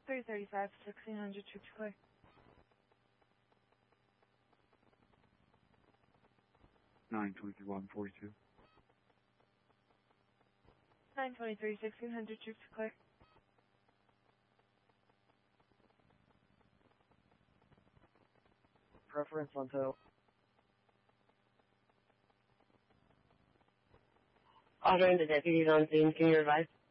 335, 1600, troops clear. 923-142. 923, 1600, troops clear. Preference on tow. Ordering the deputies on scene. Can you advise?